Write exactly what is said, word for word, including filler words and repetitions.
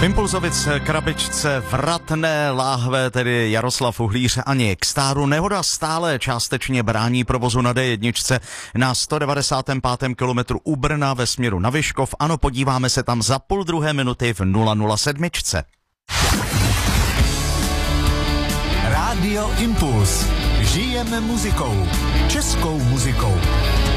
Impulzovic, Krabičce, Vratné, Láhve, tedy Jaroslav Uhlíř ani k Stáru. Nehoda stále částečně brání provozu na D jedna na sto devadesátém pátém kilometru u Brna ve směru na Vyškov. Ano, podíváme se tam za půl druhé minuty v nula nula sedm. Rádio Impuls. Žijeme muzikou. Českou muzikou.